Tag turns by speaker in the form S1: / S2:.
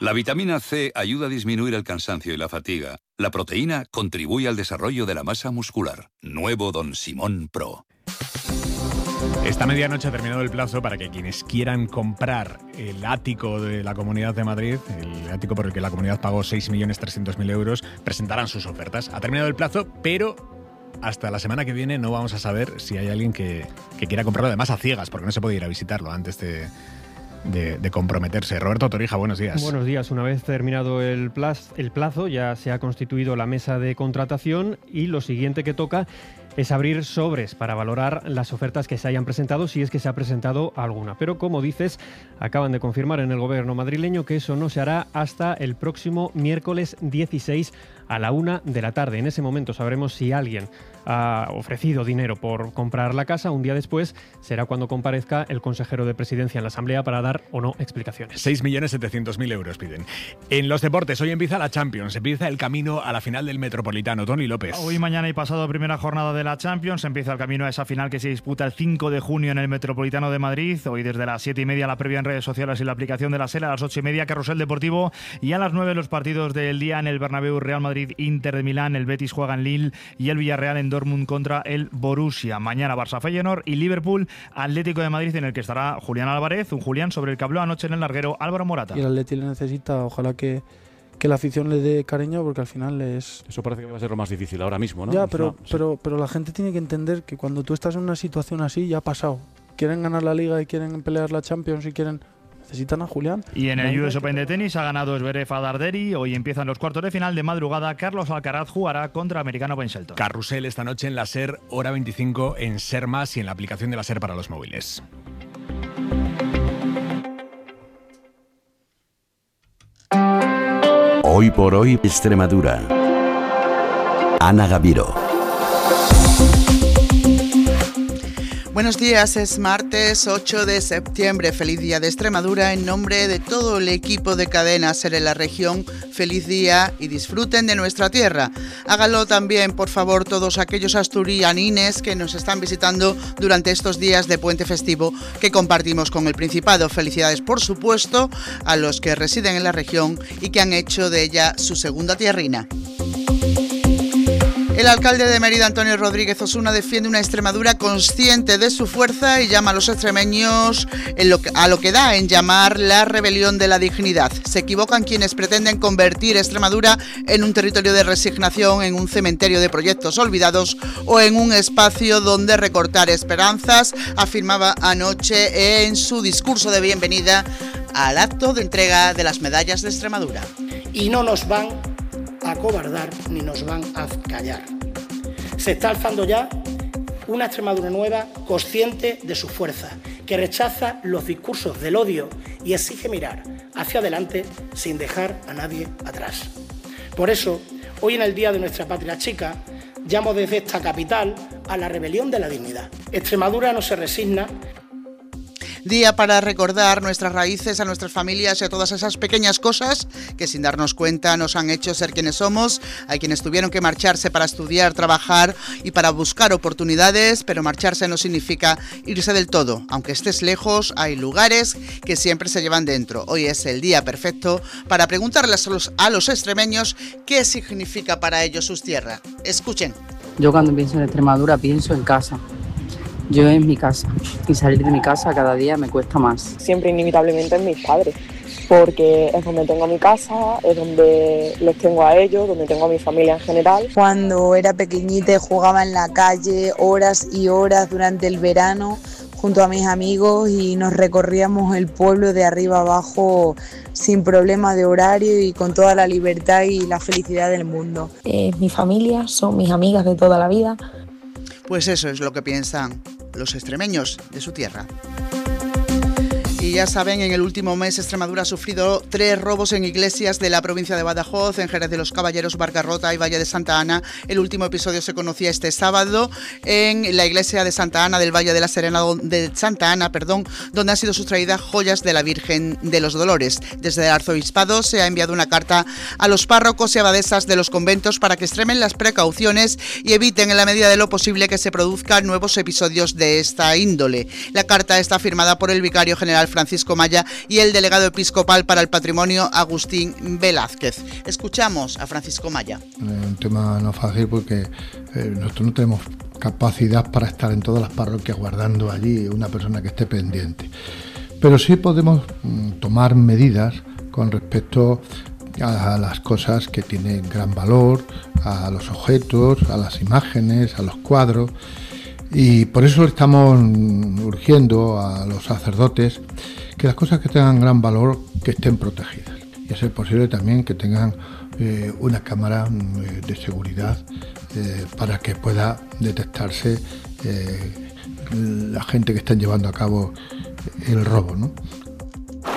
S1: La vitamina C ayuda a disminuir el cansancio y la fatiga. La proteína contribuye al desarrollo de la masa muscular. Nuevo Don Simón Pro.
S2: Esta medianoche ha terminado el plazo para que quienes quieran comprar el ático de la Comunidad de Madrid, el ático por el que la comunidad pagó 6.300.000 euros, presentarán sus ofertas. Ha terminado el plazo, pero hasta la semana que viene no vamos a saber si hay alguien que quiera comprarlo, además a ciegas, porque no se puede ir a visitarlo antes de comprometerse. Roberto Torija, buenos días.
S3: Buenos días. Una vez terminado el plazo, ya se ha constituido la mesa de contratación y lo siguiente que toca es abrir sobres para valorar las ofertas que se hayan presentado, si es que se ha presentado alguna. Pero, como dices, acaban de confirmar en el gobierno madrileño que eso no se hará hasta el próximo miércoles 16 a la 1 de la tarde. En ese momento sabremos si alguien ha ofrecido dinero por comprar la casa. Un día después será cuando comparezca el consejero de Presidencia en la Asamblea para dar o no explicaciones.
S2: 6.700.000 euros piden. En los deportes, hoy empieza la Champions, empieza el camino a la final del Metropolitano. Tony López.
S4: Hoy, mañana y pasado, primera jornada de la Champions, empieza el camino a esa final que se disputa el 5 de junio en el Metropolitano de Madrid. Hoy desde las 7:30 la previa en redes sociales y la aplicación de la SER, a las 8:30 Carrusel Deportivo y a las 9 los partidos del día en el Bernabéu. Real Madrid, Inter de Milán, el Betis juega en Lille y el Villarreal en Dortmund contra el Borussia. Mañana Barça Feyenoord y Liverpool Atlético de Madrid, en el que estará Julián Álvarez, un Julián sobre el que habló anoche en el larguero Álvaro Morata.
S5: Y el Atleti le necesita, ojalá que la afición le dé cariño, porque al final es...
S6: Eso parece que va a ser lo más difícil ahora mismo, ¿no?
S5: Ya, pero la gente tiene que entender que cuando tú estás en una situación así, ya ha pasado. Quieren ganar la Liga y quieren pelear la Champions y necesitan a Julián.
S4: Y en el US Open de tenis ha ganado Zverev a Darderi. Hoy empiezan los cuartos de final. De madrugada, Carlos Alcaraz jugará contra americano Ben Shelton.
S2: Carrusel esta noche en la SER, hora 25 en SER Más y en la aplicación de la SER para los móviles.
S7: Hoy por hoy, Extremadura. Ana Gaviro.
S8: Buenos días, es martes 8 de septiembre. Feliz día de Extremadura. En nombre de todo el equipo de Cadena SER en la región, feliz día y disfruten de nuestra tierra. Háganlo también, por favor, todos aquellos asturianines que nos están visitando durante estos días de puente festivo que compartimos con el Principado. Felicidades, por supuesto, a los que residen en la región y que han hecho de ella su segunda tierrina. El alcalde de Mérida, Antonio Rodríguez Osuna, defiende una Extremadura consciente de su fuerza y llama a los extremeños a lo que da en llamar la rebelión de la dignidad. Se equivocan quienes pretenden convertir Extremadura en un territorio de resignación, en un cementerio de proyectos olvidados o en un espacio donde recortar esperanzas, afirmaba anoche en su discurso de bienvenida al acto de entrega de las medallas de Extremadura.
S9: Y no nos van a acobardar ni nos van a callar. Se está alzando ya una Extremadura nueva, consciente de su fuerza, que rechaza los discursos del odio y exige mirar hacia adelante sin dejar a nadie atrás. Por eso, hoy en el Día de nuestra Patria Chica, llamo desde esta capital a la rebelión de la dignidad. Extremadura no se resigna.
S8: Día para recordar nuestras raíces, a nuestras familias y a todas esas pequeñas cosas que sin darnos cuenta nos han hecho ser quienes somos. Hay quienes tuvieron que marcharse para estudiar, trabajar y para buscar oportunidades, pero marcharse no significa irse del todo. Aunque estés lejos, hay lugares que siempre se llevan dentro. Hoy es el día perfecto para preguntarles a los extremeños qué significa para ellos sus tierras. Escuchen.
S10: Yo cuando pienso en Extremadura pienso en casa. Yo en mi casa, y salir de mi casa cada día me cuesta más.
S11: Siempre inevitablemente en mis padres, porque es donde tengo mi casa, es donde los tengo a ellos, donde tengo a mi familia en general.
S12: Cuando era pequeñita jugaba en la calle horas y horas durante el verano junto a mis amigos y nos recorríamos el pueblo de arriba abajo sin problema de horario y con toda la libertad y la felicidad del mundo.
S13: Mi familia, son mis amigas de toda la vida.
S8: Pues eso es lo que piensan los extremeños de su tierra. Y ya saben, en el último mes Extremadura ha sufrido 3 robos en iglesias de la provincia de Badajoz, en Jerez de los Caballeros, Barcarrota y Valle de Santa Ana. El último episodio se conocía este sábado en la iglesia de Santa Ana del Valle de la Serena, de Santa Ana, donde han sido sustraídas joyas de la Virgen de los Dolores. Desde el arzobispado se ha enviado una carta a los párrocos y abadesas de los conventos para que extremen las precauciones y eviten en la medida de lo posible que se produzcan nuevos episodios de esta índole. La carta está firmada por el vicario general Francisco Francisco Maya, y el delegado episcopal para el patrimonio, Agustín Velázquez. Escuchamos a Francisco Maya.
S14: Un tema no fácil porque nosotros no tenemos capacidad para estar en todas las parroquias guardando allí una persona que esté pendiente. Pero sí podemos tomar medidas con respecto a las cosas que tienen gran valor, a los objetos, a las imágenes, a los cuadros, y por eso estamos urgiendo a los sacerdotes que las cosas que tengan gran valor que estén protegidas, y a ser posible también que tengan una cámara de seguridad para que pueda detectarse la gente que están llevando a cabo el robo, ¿no?